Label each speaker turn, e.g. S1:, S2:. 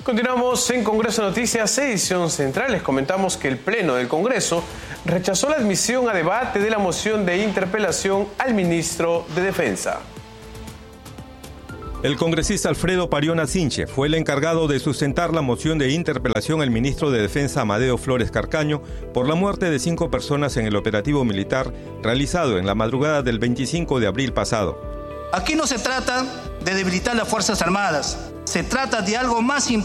S1: Continuamos en Congreso Noticias, edición central. Les comentamos que el Pleno del Congreso rechazó la admisión a debate de la moción de interpelación al ministro de Defensa.
S2: El congresista Alfredo Pariona Sinche fue el encargado de sustentar la moción de interpelación al ministro de Defensa Amadeo Flores Carcaño por la muerte de 5 personas en el operativo militar realizado en la madrugada del 25 de abril pasado.
S3: Aquí no se trata de debilitar las Fuerzas Armadas, se trata de algo más importante.